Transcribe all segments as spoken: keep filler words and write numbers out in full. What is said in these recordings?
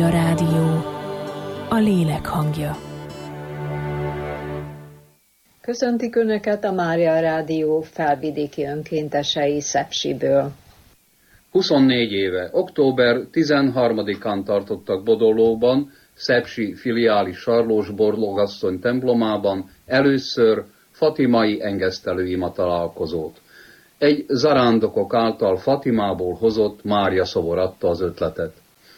A rádió, a lélek hangja. Köszöntik Önöket a Mária Rádió felvidéki önkéntesei Szepsiből. huszonnégy éve, október tizenharmadikán tartottak Bodolóban, Szepsi filiális Sarlós Borlógasszony templomában először fatimai engesztelőima találkozót. Egy zarándokok által Fatimából hozott Mária szobor adta az ötletet.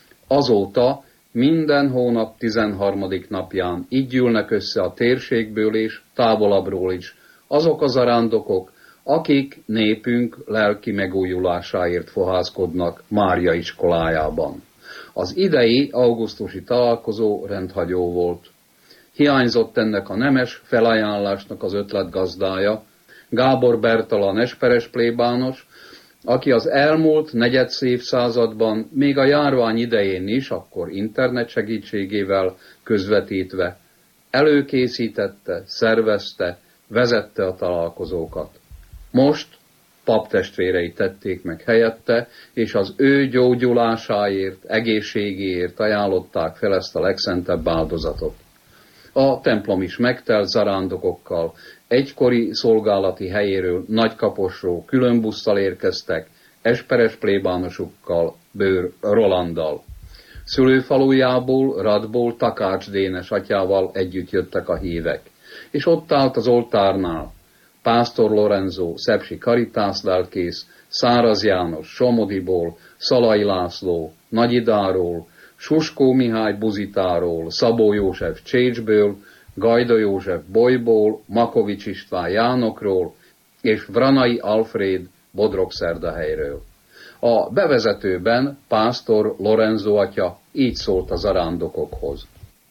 Azóta minden hónap tizenharmadik napján így gyűlnek össze a térségből és távolabbról is azok a zarándokok, akik népünk lelki megújulásáért fohászkodnak Mária iskolájában. Az idei augusztusi találkozó rendhagyó volt. Hiányzott ennek a nemes felajánlásnak az ötletgazdája, Gábor Bertalan esperes plébános, aki az elmúlt negyed évszázadban, még a járvány idején is, akkor internet segítségével közvetítve, előkészítette, szervezte, vezette a találkozókat. Most paptestvérei tették meg helyette, és az ő gyógyulásáért, egészségéért ajánlották fel ezt a legszentebb áldozatot. A templom is megtelt zarándokokkal, egykori szolgálati helyéről, Nagykaposról külön busszal érkeztek, esperes plébánosukkal, Bőr Rolanddal. Szülőfalujából, Radból Takács Dénes atyával együtt jöttek a hívek, és ott állt az oltárnál Pásztor Lorenzo, szepsi karitász lelkész, Száraz János, Somodiból, Szalai László, Nagyidáról, Suskó Mihály Buzitáról, Szabó József Csécsből, Gajda József Bolyból, Makovics István Jánokról és Vranai Alfréd Bodrogszerdahelyről. A bevezetőben Pásztor Lorenzo atya így szólt a zarándokokhoz.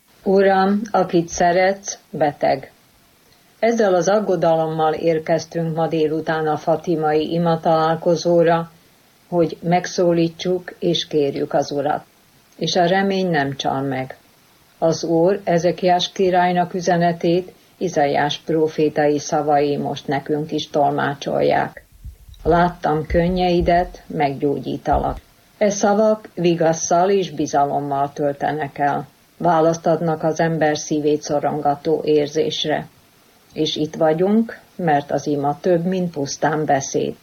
Uram, akit szeretsz, beteg. Ezzel az aggodalommal érkeztünk ma délután a fatimai ima találkozóra, hogy megszólítsuk és kérjük az Urat. És a remény nem csal meg. Az Úr Ezekiás királynak üzenetét Izaiás prófétai szavai most nekünk is tolmácsolják. Láttam könnyeidet, meggyógyítalak. E szavak vigasszal és bizalommal töltenek el. Választ adnak az ember szívét szorongató érzésre. És itt vagyunk, mert az ima több, mint pusztán beszéd.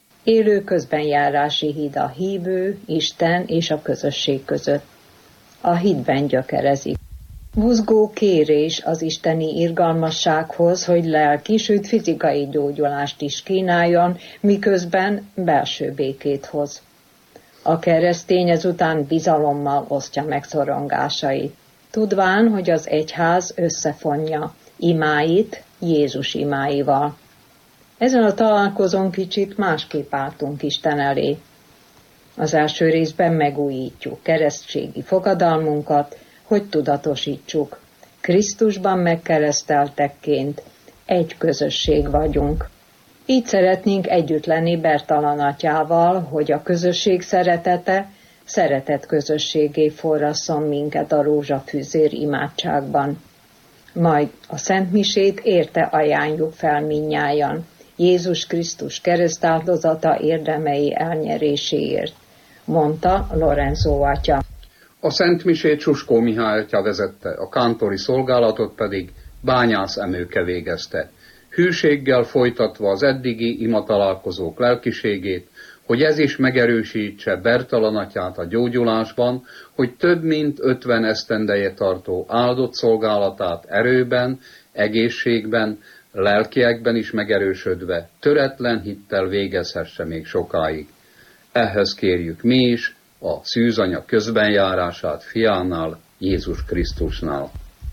Élő közbenjárási híd a hívő, Isten és a közösség között. A hitben gyökerezik. Buzgó kérés az isteni irgalmassághoz, hogy lelki, sőt fizikai gyógyulást is kínáljon, miközben belső békét hoz. A keresztény ezután bizalommal osztja meg szorongásait, tudván, hogy az egyház összefonja imáit Jézus imáival. Ezen a találkozón kicsit másképp álltunk Isten elé. Az első részben megújítjuk keresztségi fogadalmunkat, hogy tudatosítsuk. Krisztusban megkereszteltekként egy közösség vagyunk. Így szeretnénk együtt lenni Bertalan atyával, hogy a közösség szeretete szeretet közösségé forrasszon minket a rózsafűzér imádságban. Majd a szentmisét érte ajánljuk fel mindnyájan, Jézus Krisztus keresztáldozata érdemei elnyeréséért, mondta Lorenzo atya. A szentmisét Suskó Mihály atya vezette, a kántori szolgálatot pedig Bányász Emőke végezte, hűséggel folytatva az eddigi imatalálkozók lelkiségét, hogy ez is megerősítse Bertalan atyát a gyógyulásban, hogy több mint ötven esztendeje tartó áldott szolgálatát erőben, egészségben, lelkiekben is megerősödve, töretlen hittel végezhesse még sokáig. Ehhez kérjük mi is a szűzanya közbenjárását fiánál, Jézus Krisztusnál.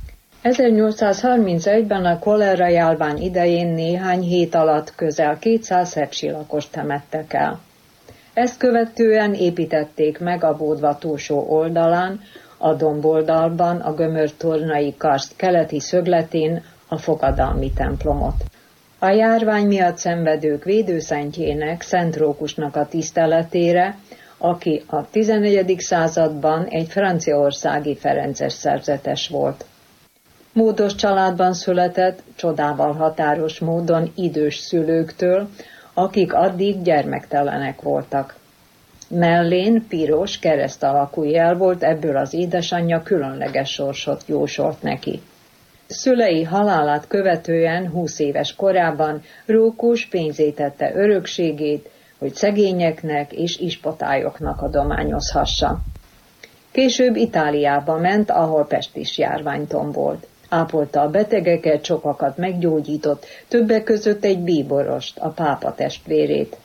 ezernyolcszázharmincegyben a kolera járvány idején néhány hét alatt közel kétszáz szepsi lakost temettek el. Ezt követően építették meg a Bódva túlsó oldalán, a domboldalban, a Gömör-tornai karszt keleti szögletén a fogadalmi templomot. A járvány miatt szenvedők védőszentjének, Szent Rókusnak a tiszteletére, aki a tizennegyedik században egy franciaországi ferences szerzetes volt. Módos családban született, csodával határos módon idős szülőktől, akik addig gyermektelenek voltak. Mellén piros kereszt alakú jel volt, ebből az édesanyja különleges sorsot jósolt neki. Szülei halálát követően húsz éves korában Rókus pénzétette örökségét, hogy szegényeknek és ispotályoknak adományozhassa. Később Itáliába ment, ahol pestis járvány tombolt. Ápolta a betegeket, sokakat meggyógyított, többek között egy bíborost, a pápa testvérét.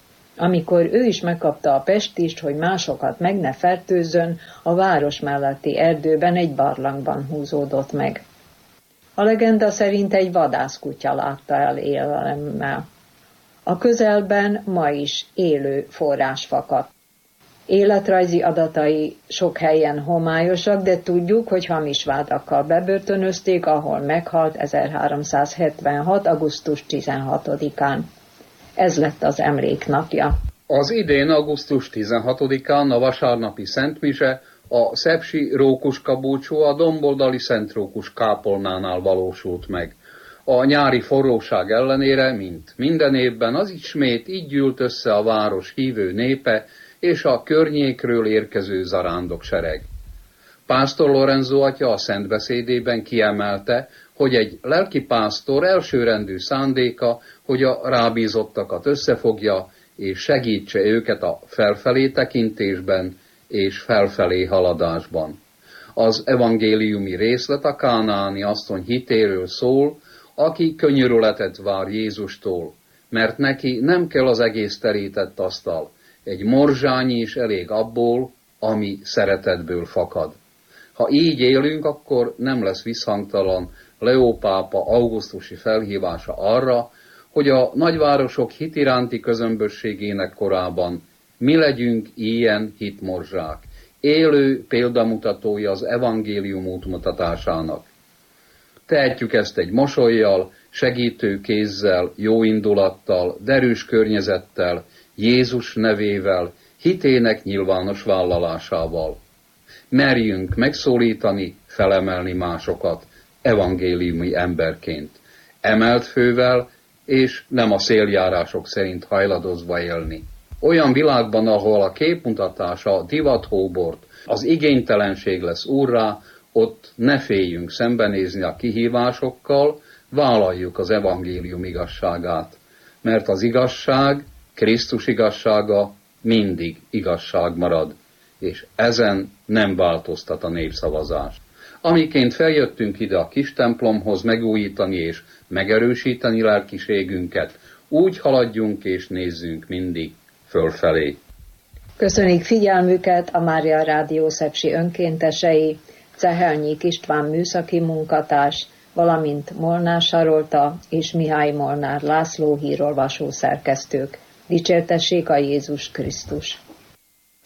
Amikor ő is megkapta a pestist, hogy másokat meg ne fertőzzön, a város melletti erdőben egy barlangban húzódott meg. A legenda szerint egy vadászkutya látta el élelemmel. A közelben ma is élő forrás fakad. Életrajzi adatai sok helyen homályosak, de tudjuk, hogy hamis vádakkal bebörtönözték, ahol meghalt ezerháromszázhetvenhat. augusztus tizenhatodikán. Ez lett az emléknapja. Az idén augusztus tizenhatodikán a vasárnapi szentmise a szepsi Rókuska búcsú a domboldali Szent Rókus kápolnánál valósult meg. A nyári forróság ellenére, mint minden évben, az ismét így gyűlt össze a város hívő népe és a környékről érkező zarándoksereg. Pásztor Lorenzo atya a szentbeszédében kiemelte, hogy egy lelkipásztor elsőrendű szándéka, hogy a rábízottakat összefogja és segítse őket a felfelé tekintésben és felfelé haladásban. Az evangéliumi részlet a kánaáni asszony hitéről szól, aki könyörületet vár Jézustól, mert neki nem kell az egész terített asztal, egy morzsányi is elég abból, ami szeretetből fakad. Ha így élünk, akkor nem lesz visszhangtalan Leó pápa augusztusi felhívása arra, hogy a nagyvárosok hit iránti közömbösségének korában mi legyünk ilyen hitmorzsák, élő példamutatója az evangélium útmutatásának. Tehetjük ezt egy mosollyal, segítő kézzel, jó indulattal, derűs környezettel, Jézus nevével, hitének nyilvános vállalásával. Merjünk megszólítani, felemelni másokat, evangéliumi emberként, emelt fővel, és nem a széljárások szerint hajladozva élni. Olyan világban, ahol a képmutatás, a divathóbort, az igénytelenség lesz úrrá, ott ne féljünk szembenézni a kihívásokkal, vállaljuk az evangélium igazságát, mert az igazság, Krisztus igazsága mindig igazság marad, és ezen nem változtat a népszavazás. Amiként feljöttünk ide a kis templomhoz megújítani és megerősíteni lelkiségünket, úgy haladjunk és nézzünk mindig fölfelé. Köszönjük figyelmüket a Mária Rádió szepsi önkéntesei, Cehelnyik István műszaki munkatárs, valamint Molnár Sarolta és Mihály Molnár László hírolvasó szerkesztők. Dicsértessék a Jézus Krisztus!